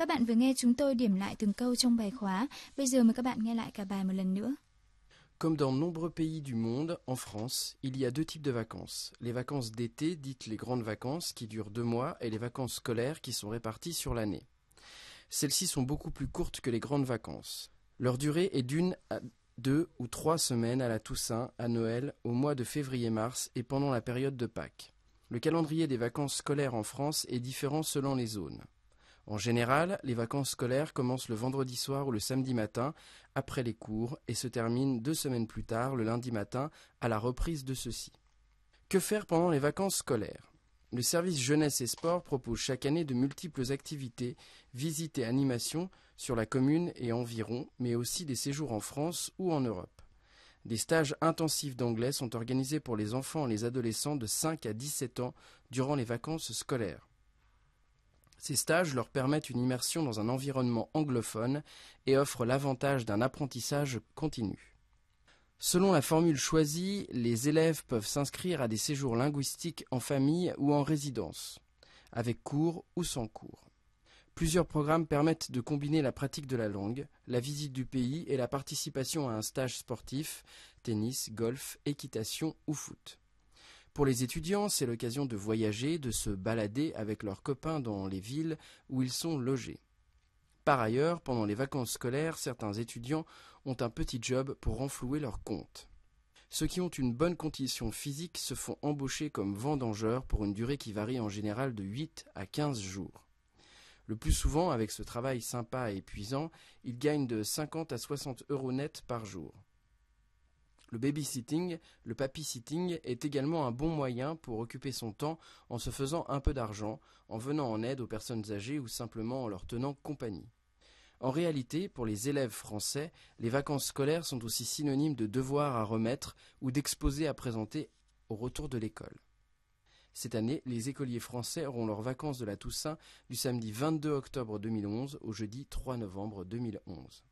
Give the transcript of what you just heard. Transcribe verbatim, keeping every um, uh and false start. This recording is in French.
bạn vừa nghe chúng tôi điểm lại từng câu trong bài khóa. Bây giờ mời các bạn nghe lại cả bài một lần nữa. Comme dans nombreux pays du monde, en France, il y a deux types de vacances. Les vacances d'été, dites les grandes vacances, qui durent deux mois, et les vacances scolaires qui sont réparties sur l'année. Celles-ci sont beaucoup plus courtes que les grandes vacances. Leur durée est d'une à deux ou trois semaines à la Toussaint, à Noël, au mois de février-mars et pendant la période de Pâques. Le calendrier des vacances scolaires en France est différent selon les zones. En général, les vacances scolaires commencent le vendredi soir ou le samedi matin, après les cours, et se terminent deux semaines plus tard, le lundi matin, à la reprise de ceux-ci. Que faire pendant les vacances scolaires ? Le service jeunesse et sport propose chaque année de multiples activités, visites et animations sur la commune et environ, mais aussi des séjours en France ou en Europe. Des stages intensifs d'anglais sont organisés pour les enfants et les adolescents de cinq à dix-sept ans durant les vacances scolaires. Ces stages leur permettent une immersion dans un environnement anglophone et offrent l'avantage d'un apprentissage continu. Selon la formule choisie, les élèves peuvent s'inscrire à des séjours linguistiques en famille ou en résidence, avec cours ou sans cours. Plusieurs programmes permettent de combiner la pratique de la langue, la visite du pays et la participation à un stage sportif, tennis, golf, équitation ou foot. Pour les étudiants, c'est l'occasion de voyager, de se balader avec leurs copains dans les villes où ils sont logés. Par ailleurs, pendant les vacances scolaires, certains étudiants ont un petit job pour renflouer leur compte. Ceux qui ont une bonne condition physique se font embaucher comme vendangeurs pour une durée qui varie en général de huit à quinze jours. Le plus souvent, avec ce travail sympa et épuisant, ils gagnent de cinquante à soixante euros net par jour. Le babysitting, le papy-sitting est également un bon moyen pour occuper son temps en se faisant un peu d'argent, en venant en aide aux personnes âgées ou simplement en leur tenant compagnie. En réalité, pour les élèves français, les vacances scolaires sont aussi synonymes de devoirs à remettre ou d'exposés à présenter au retour de l'école. Cette année, les écoliers français auront leurs vacances de la Toussaint du samedi vingt-deux octobre deux mille onze au jeudi trois novembre deux mille onze.